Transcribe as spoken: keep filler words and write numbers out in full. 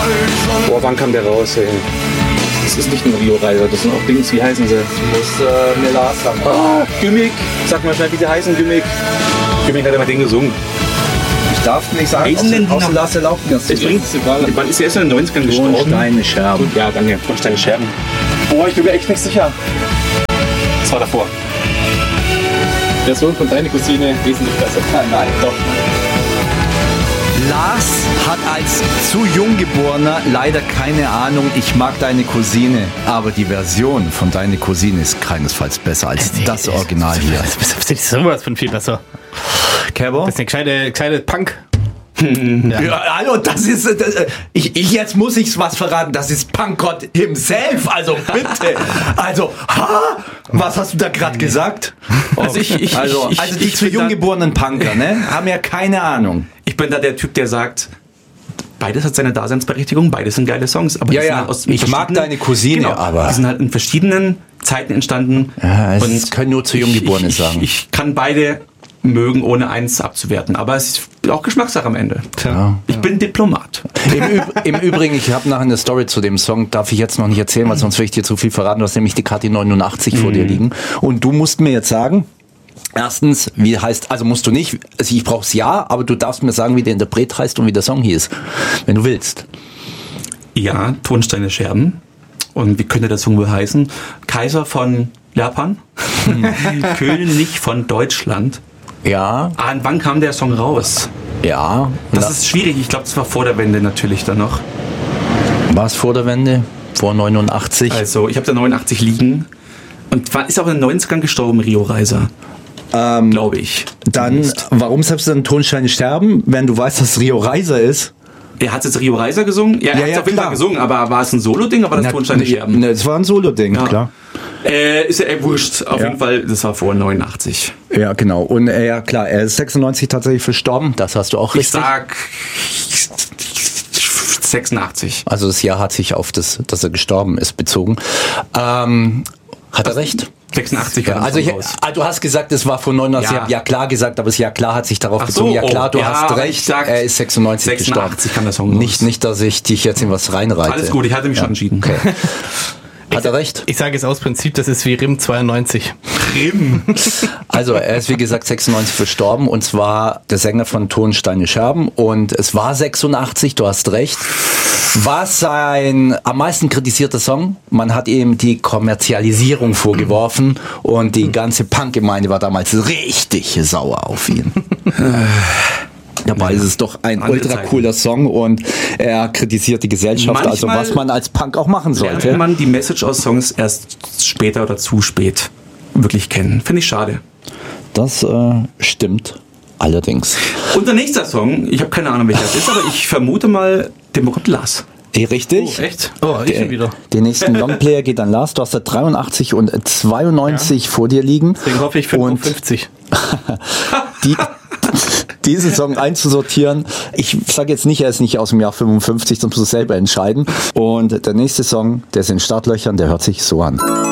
Boah, wann kam der raus, ey? Das ist nicht nur Rio Reiser, das sind auch Dings, wie heißen sie? Du musst äh, mir Lars sagen. Oh, Gimmick. Sag mal schnell, wie die heißen, Gimmick. Gimmick hat immer den gesungen. Ich darf nicht sagen, Heißen denn die außer noch? Lars erlaubt mir das zu Es bringt egal. Wann ist er erst in den neunzigern gestorben? Tonsteine Scherben. Ja, danke. Tonsteine Scherben. Boah, ich bin mir echt nicht sicher. Das war davor. Version von deiner Cousine wesentlich besser. Nein, nein, doch. Lars hat als zu jung geborener leider keine Ahnung, ich mag deine Cousine, aber die Version von deine Cousine ist keinesfalls besser als das Original hier. Das ist sowas von viel besser. Kerber? Das ist eine gescheite, gescheite Punk. Ja. Ja, hallo, das ist, das, ich, ich, jetzt muss ich was verraten, das ist Punkgott himself, also bitte, also, ha, was hast du da gerade gesagt? Also ich, ich, also, ich, also die ich zu bin jung da- geborenen Punker, ne, haben ja keine Ahnung. Ich bin da der Typ, der sagt, beides hat seine Daseinsberechtigung, beides sind geile Songs. Aber Ja, die sind ja, halt aus ich mag verschiedenen- deine Cousine, genau, aber- die sind halt in verschiedenen Zeiten entstanden. Ja, es können nur zu Junggeborene ich, ich, sagen. Ich, ich kann beide mögen, ohne eins abzuwerten. Aber es ist auch Geschmackssache am Ende. Ja. Ich bin Diplomat. Im, Üb- Im Übrigen, ich habe nachher eine Story zu dem Song, darf ich jetzt noch nicht erzählen, weil sonst will ich dir zu viel verraten. Du hast nämlich die K T neunundachtzig vor dir liegen. Und du musst mir jetzt sagen, erstens, wie heißt, also musst du nicht, also ich brauch's ja, aber du darfst mir sagen, wie der Interpret heißt und wie der Song hieß, wenn du willst. Ja, Tonsteine Scherben. Und wie könnte der Song wohl heißen? Kaiser von Japan. König von Deutschland. Ja, Ah, und wann kam der Song raus? ja. Das Na, ist schwierig. Ich glaube, das war vor der Wende natürlich dann noch. war es vor der Wende? Vor neunundachtzig? Also, ich habe da neunundachtzig liegen. Und war, ist auch in den neunzigern gestorben, Rio Reiser. Ähm, Glaube ich. Dann, Zumindest. warum selbst dann Tonsteine sterben, wenn du weißt, dass Rio Reiser ist? Er hat jetzt Rio Reiser gesungen? Ja, er Ja, hat ja, auf jeden Fall klar. gesungen, aber war es ein Solo-Ding, aber das Na, Tonsteine nicht- Scherben? Ne, das war ein Solo-Ding, Ja. klar. Äh, ist ja äh, wurscht. Auf Ja. jeden Fall, das war vor neunundachtzig. Ja, genau. Und äh, ja, klar, er ist sechsundneunzig tatsächlich verstorben. Das hast du auch Ich richtig. sag sechsundachtzig. Also das Jahr hat sich auf das, dass er gestorben ist, bezogen. Ähm, hat er recht? sechsundachtzig Ja, kam also das ich, raus. ah, du hast gesagt, es war von neunundachtzig. Ja. Ich habe ja klar gesagt, aber das Jahr klar hat sich darauf Ach bezogen. so, Ja klar, du oh, ja, hast aber recht. ich sag, Er ist sechsundneunzig gestorben. sechsundachtzig kam der Song raus. Nicht, nicht, dass ich dich jetzt in was reinreite. Alles gut, ich hatte mich schon entschieden. Okay. Hat er recht? Ich sage es aus Prinzip, das ist wie Rim zweiundneunzig. Rim. Also er ist wie gesagt sechsundneunzig verstorben und zwar der Sänger von Tonsteine Scherben und es war sechsundachtzig, du hast recht. War sein am meisten kritisierter Song. Man hat ihm die Kommerzialisierung vorgeworfen und die ganze Punkgemeinde war damals richtig sauer auf ihn. Dabei ist es doch ein Andere ultra Zeiten. cooler Song und er kritisiert die Gesellschaft, also Manchmal was man als Punk auch machen Lernt sollte. man die Message aus Songs erst später oder zu spät wirklich kennen. Finde ich schade. Das äh, stimmt allerdings. Und der nächste Song, ich habe keine Ahnung, welcher das ist, aber ich vermute mal, den bekommt Lars. Eh, richtig? Echt? Oh, ich schon wieder. Den nächsten Longplayer geht an Lars. Du hast da dreiundachtzig und zweiundneunzig vor dir liegen. Deswegen hoffe ich Und fünfundfünfzig. die, diesen Song einzusortieren, ich sage jetzt nicht, er ist nicht aus dem Jahr fünfundfünfzig, das musst du selber entscheiden. Und der nächste Song, der ist in Startlöchern, der hört sich so an.